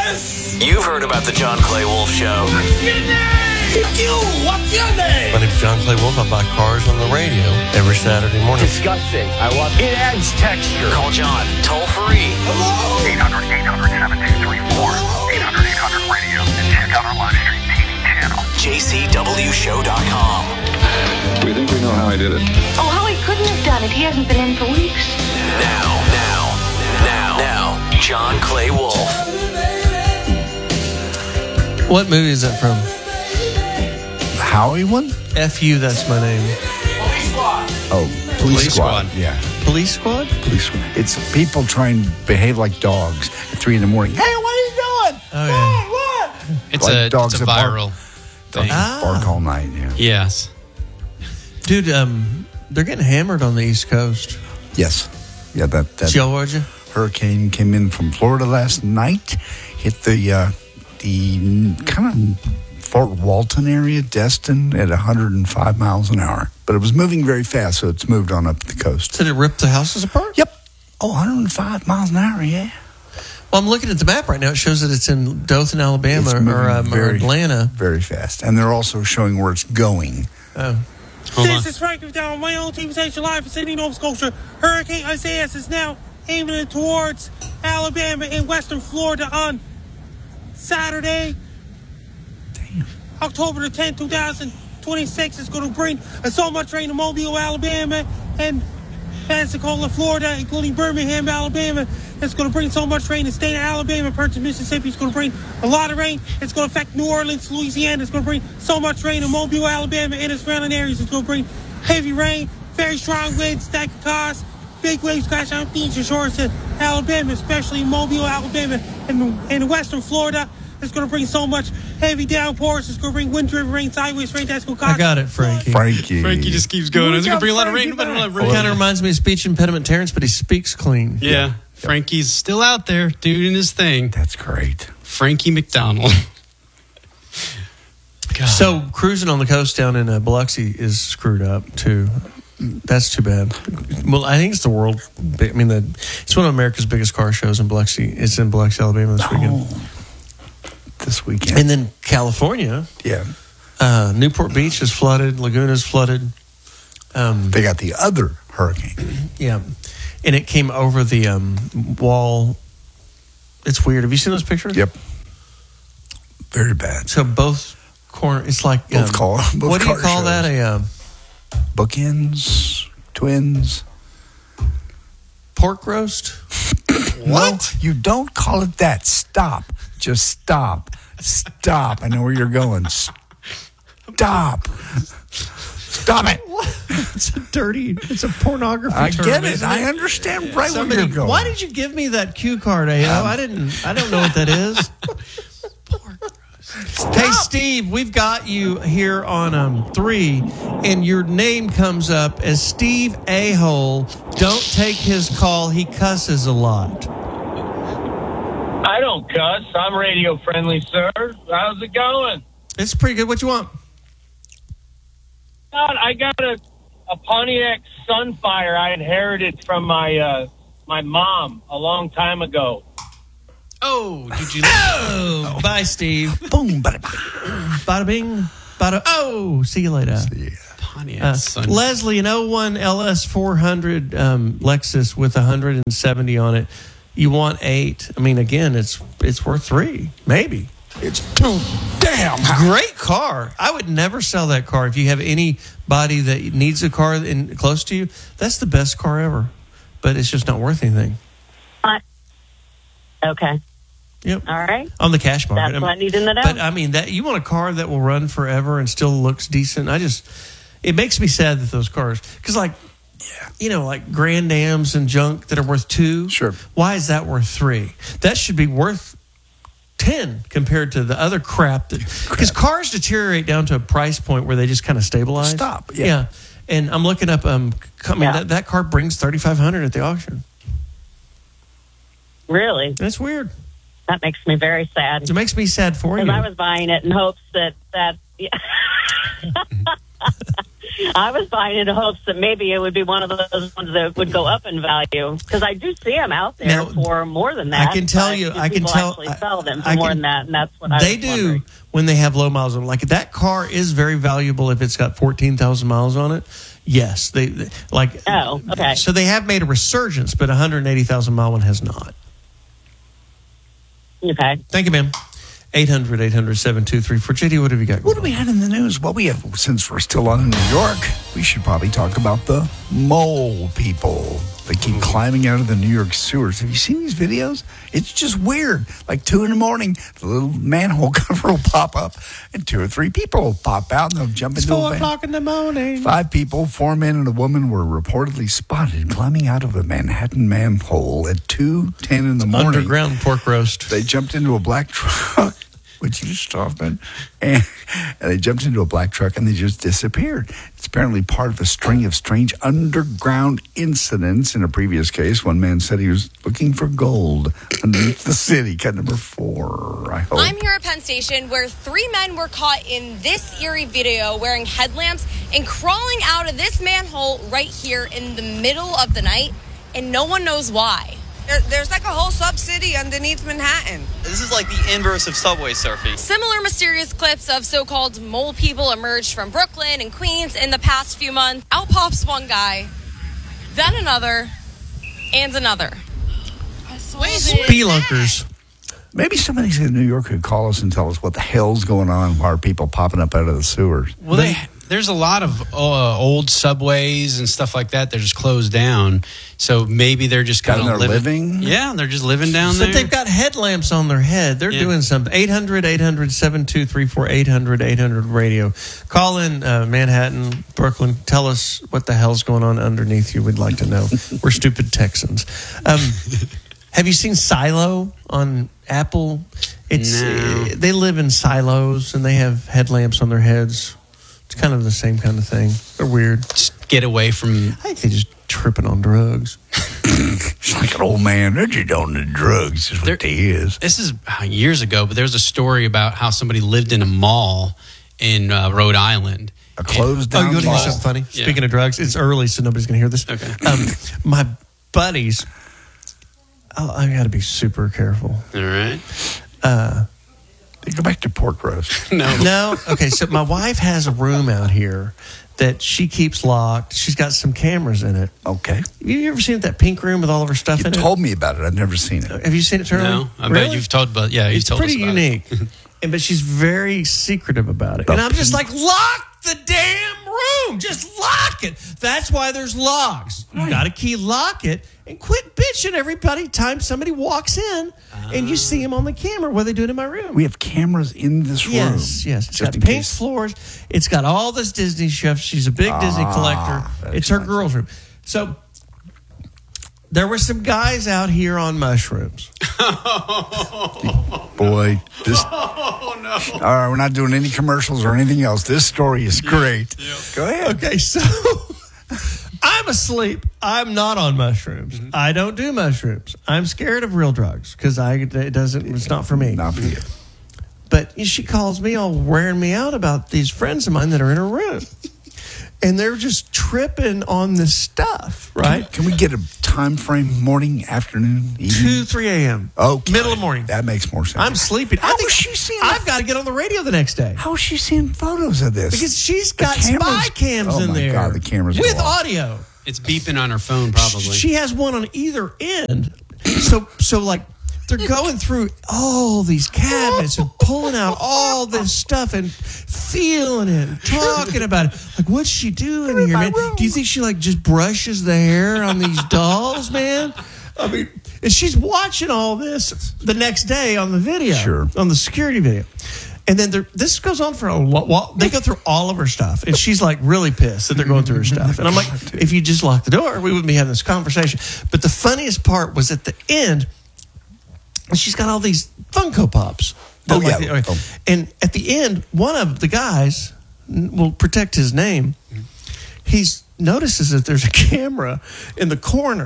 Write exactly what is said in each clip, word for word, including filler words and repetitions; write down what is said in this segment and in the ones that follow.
Yes! You've heard about the John Clay Wolf Show. What's your name? You, what's your name? My name's John Clay Wolf. I buy cars on the radio every Saturday morning. Disgusting. I love it. It adds texture. Call John toll free. Hello? eight hundred, eight hundred, seven two three four. eight hundred, eight hundred radio. And check out our live stream T V channel. J C W show dot com. We think we know how he did it. Oh, how he couldn't have done it. He hasn't been in for weeks. Now, now, now, now, John Clay Wolf. What movie is that from? Howie one? F U, that's my name. Police squad. Oh, Police, Police Squad. Squad. Yeah. Police Squad? Police Squad. It's people trying to behave like dogs at three in the morning. Hey, what are you doing? Oh, yeah. Hey, what? It's Like a dogs it's a that bark. viral Dogs thing. that bark all night, yeah. Yes. Dude, um, they're getting hammered on the East Coast. Yes. Yeah, that, that Georgia? hurricane came in from Florida last night, hit the uh, the kind of Fort Walton area, Destin, at one hundred five miles an hour. But it was moving very fast, so it's moved on up the coast. Did it rip the houses apart? Yep. Oh, one hundred five miles an hour, yeah. Well, I'm looking at the map right now. It shows that it's in Dothan, Alabama, It's or, moving um, or very- Atlanta. Very fast. And they're also showing where it's going. Oh. Hold on. This is Frank down on my own T V station live from Sydney, Nova Scotia. Hurricane Isaias is now aiming towards Alabama and western Florida on Saturday, Damn. October the tenth, twenty twenty-six. It's going to bring uh, so much rain to Mobile, Alabama, and Pensacola, Florida, including Birmingham, Alabama. It's going to bring so much rain. The state of Alabama, parts of Mississippi. It's going to bring a lot of rain. It's going to affect New Orleans, Louisiana. It's going to bring so much rain in Mobile, Alabama, and its surrounding areas. It's going to bring heavy rain, very strong winds that could cause big waves crash on beaches and shores in Alabama, especially in Mobile, Alabama, and in western Florida. It's going to bring so much heavy downpours. It's going to bring wind-driven rain, sideways rain. That's going to cause... I got it, Frankie. Frankie. Frankie just keeps going. It's going to bring a lot of rain. Frankie But a lot of It rain. kind of reminds me of speech impediment Terrence, but he speaks clean. Yeah. Frankie's still out there doing his thing. That's great. Frankie McDonald. God. So cruising on the coast down in uh, Biloxi is screwed up too. That's too bad. Well, I think it's the world. I mean, the it's one of America's biggest car shows in Biloxi. It's in Biloxi, Alabama this weekend. Oh, this weekend. And then California, yeah. uh, Newport Beach is flooded. Laguna's flooded. Um, They got the other hurricane. yeah, and it came over the um, wall. It's weird. Have you seen those pictures? Yep. Very bad. So both corner. It's like Both um, car- both what do you car call that? shows. A um, Bookends, twins. pork roast? What? No, you don't call it that. Stop. Just stop. Stop. I know where you're going. Stop. Stop it. It's a dirty. It's a pornography. I term, get it. isn't I understand right Somebody, where you're going. why did you give me that cue card, A O? I didn't. I don't know what that is. Hey, Steve, we've got you here on um three, and your name comes up as Steve A-hole. Don't take his call. He cusses a lot. I don't cuss. I'm radio friendly, sir. How's it going? It's pretty good. What you want? God, I got a, a Pontiac Sunfire I inherited from my uh, my mom a long time ago. Oh, did you Oh, know? bye, Steve. Boom, bada, bada. Bada bing, bada. Oh, see you later. Yeah. Pontiac Uh, Sun. Leslie, an oh one L S four hundred um, Lexus with one hundred seventy on it. You want eight? I mean, again, it's it's worth three, maybe. It's too damn high. Great car. I would never sell that car. If you have anybody that needs a car in close to you, that's the best car ever. But it's just not worth anything. Okay. Yep. All right. On the cash market. That's what I need to know. But I mean, that you want a car that will run forever and still looks decent. I just, it makes me sad that those cars, because like, Yeah. you know, like Grand Ams and junk that are worth two. Sure. Why is that worth three? That should be worth ten compared to the other crap that, because cars deteriorate down to a price point where they just kind of stabilize. Stop, yeah. And I'm looking up. Um, I mean, Yeah. that, that car brings thirty-five hundred at the auction. Really? That's weird. That makes me very sad. It makes me sad for you. Because I was buying it in hopes that that. Yeah. I was buying in hopes that maybe it would be one of those ones that would go up in value because I do see them out there Now, for more than that. I can tell but you, do I can people tell. actually sell them for I more can- than that, and that's what I They was do wondering. when they have low miles on them. Like that car is very valuable if it's got fourteen thousand miles on it. Yes, they, they like. Oh, okay. So they have made a resurgence, but a one hundred eighty thousand mile one has not. Okay. Thank you, ma'am. eight hundred, eight hundred, seven two three four. J D, what have you got? What do we have in the news? Well, we have, since we're still on in New York, we should probably talk about the mole people. They keep climbing out of the New York sewers. Have you seen these videos? It's just weird. Like two in the morning, the little manhole cover will pop up, and two or three people will pop out, and they'll jump It's into four a van. o'clock in the morning. Five people, four men and a woman, were reportedly spotted climbing out of a Manhattan manhole at two ten in the morning. Underground pork roast. They jumped into a black truck. Would you stop it? And, and they jumped into a black truck and they just disappeared. It's apparently part of a string of strange underground incidents. In a previous case, one man said he was looking for gold underneath the city. Cut number four, I hope. I'm here at Penn Station where three men were caught in this eerie video wearing headlamps and crawling out of this manhole right here in the middle of the night, and no one knows why. There, there's like a whole sub-city underneath Manhattan. This is like the inverse of subway surfing. Similar mysterious clips of so-called mole people emerged from Brooklyn and Queens in the past few months. Out pops one guy, then another, and another. Spelunkers. Maybe somebody in New York could call us and tell us what the hell's going on. Why are people popping up out of the sewers? Well, they, there's a lot of uh, old subways and stuff like that. They're just closed down. So maybe they're just kind Down of there living. living? Yeah, they're just living down But there. they've got headlamps on their head. They're Yeah. doing something. eight hundred, eight hundred, seven two three four, eight hundred, eight hundred radio. Call in uh, Manhattan, Brooklyn. Tell us what the hell's going on underneath you. We'd like to know. We're stupid Texans. Um, have you seen Silo on Apple? It's No. uh, they live in silos and they have headlamps on their heads. It's kind of the same kind of thing. They're weird. Just get away from. I think they're just tripping on drugs. It's like an old man. They're just on the drugs is what There- he is. This is uh, years ago, but there's a story about how somebody lived in a mall in uh, Rhode Island. A closed Oh, down you want to hear mall. something funny? Yeah. Speaking of drugs, it's early, so nobody's going to hear this. Okay. Um, my buddies, oh, I got to be super careful. All right. Uh, Go back to pork roast. No. no, okay. So my wife has a room out here that she keeps locked. She's got some cameras in it. Okay. Have you ever seen that pink room with all of her stuff You in told me about it. I've never seen it. it? Have you seen it, Charlie? No. I Really? bet you've told, but yeah, you've It's told us pretty about unique. and but she's very secretive about it. The and I'm just pink- like, lock the damn room. Just lock it. That's why there's locks. You got to key lock it and quit bitching everybody time somebody walks in and you see them on the camera while they do it in my room. We have cameras in this room. Yes, yes. It's Just got in pink case. floors. It's got all this Disney stuff. She's a big Disney Ah, collector. that's It's her nice. girls' room. So there were some guys out here on mushrooms. Boy, this. Oh, no. All right, we're not doing any commercials or anything else. This story is great. Go ahead. Okay, so I'm asleep. I'm not on mushrooms. Mm-hmm. I don't do mushrooms. I'm scared of real drugs because I it doesn't. It's not for me. Not for you. But she calls me all wearing me out about these friends of mine that are in her room. And they're just tripping on this stuff, right? Can we get a time frame? Morning, afternoon, evening? two, three a.m. Okay. Middle of the morning. That makes more sense. I'm sleeping. How I think is she seeing I've the- got to get on the radio the next day. How is she seeing photos of this? Because she's The got cameras- spy cams oh in my there. God, the cameras with go off. audio. It's beeping on her phone, probably. She has one on either end. So, so like, they're going through all these cabinets and pulling out all this stuff and feeling it and talking about it. Like, what's she doing here, man? Do you think she, like, just brushes the hair on these dolls, man? I mean, and she's watching all this the next day on the video. Sure. On the security video. And then there- this goes on for a while. They go through all of her stuff. And she's like really pissed that they're going through her stuff. And I'm like, if you just lock the door, we wouldn't be having this conversation. But the funniest part was at the end, she's got all these Funko Pops. Oh, Like- yeah. Oh. And at the end, one of the guys will protect his name. He notices that there's a camera in the corner.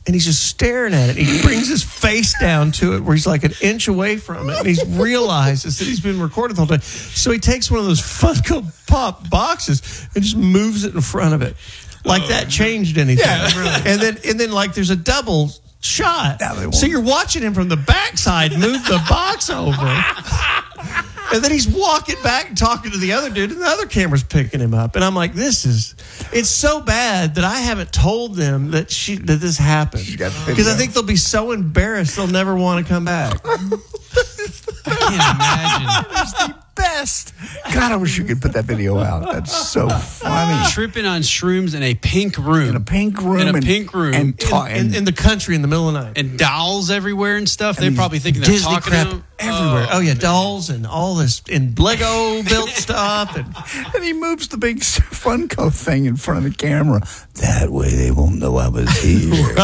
and he's just staring at it. He brings his face down to it where he's like an inch away from it, and he realizes that he's been recorded the whole time. So he takes one of those Funko Pop boxes and just moves it in front of it. Like that changed anything. Yeah, really. And then, and then like there's a double shot. So you're watching him from the backside move the box over. And then he's walking back and talking to the other dude, and the other camera's picking him up. And I'm like, this is, it's so bad that I haven't told them that she that this happened. Because I think they'll be so embarrassed they'll never want to come back. I can't imagine. It's the best. God, I wish you could put that video out. That's so funny. Tripping on shrooms in a pink room. In a pink room. In a and, pink room. And, ta- in, in, in the country in the middle of the night. And dolls everywhere and stuff. They're And probably thinking they're Disney talking crap to them. everywhere. Oh, Oh, yeah, man. dolls and all this, and Lego built stuff. And and he moves the big Funko thing in front of the camera. That way they won't know I was here.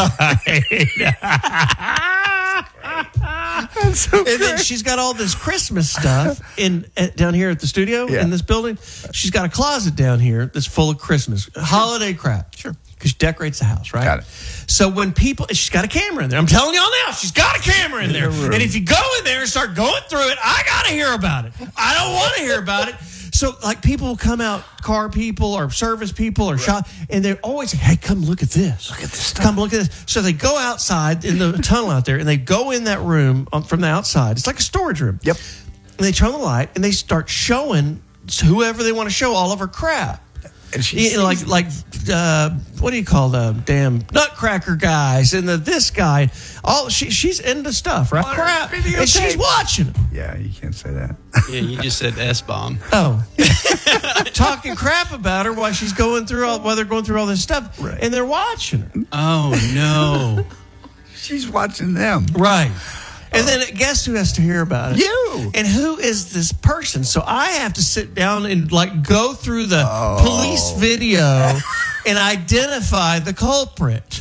That's so And then great. she's got all this Christmas stuff in uh, down here at the studio Yeah. in this building. She's got a closet down here that's full of Christmas holiday crap. Sure, because she decorates the house, right? Got it. So when people, she's got a camera in there. I'm telling y'all now, she's got a camera in there. room. And if you go in there and start going through it, I gotta hear about it. I don't want to hear about it. So like people will come out, car people or service people or shop, and they're always say, hey, come look at this. Look at this stuff. Come look at this. So they go outside in the tunnel out there, and they go in that room um, from the outside. It's like a storage room. Yep. And they turn the light, and they start showing whoever they want to show all of her crap. And she You know, like like uh, what do you call the damn Nutcracker guys and the this guy? All she she's into stuff, right? On her Crap, and she's videotape. watching it. Yeah, you can't say that. Yeah, you just said S-bomb. Oh, talking crap about her while she's going through all while they're going through all this stuff, Right. and they're watching her. Oh, no. She's watching them. Right. And then guess who has to hear about it? You. And who is this person? So I have to sit down and like go through the Oh. police video and identify the culprit.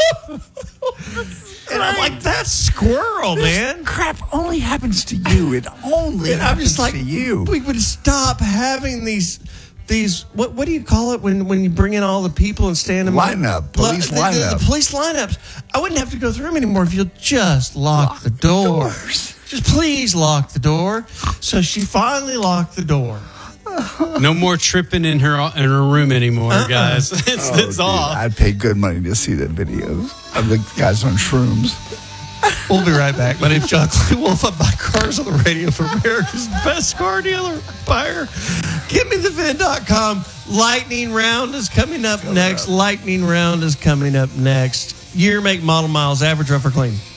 And I'm like, that's squirrel, man. Crap only happens to you. It only And I'm happens just like, to you. we would stop having these. These what what do you call it when, when you bring in all the people and stand them Lineup, police the, the, lineup. the police lineups. I wouldn't have to go through them anymore if you'll just lock, lock the door. Doors. Just please lock the door. So she finally locked the door. No more tripping in her in her room anymore, Uh-uh. guys. It's, Oh, it's dude, off. I'd pay good money to see that videos of the guys on shrooms. We'll be right back. My name's John Clay Wolf. I buy cars on the radio for America's best car dealer buyer. Give me the vin dot com. Lightning round is coming up next. Lightning round is coming up next. Year, make, model, miles, average, rough or clean.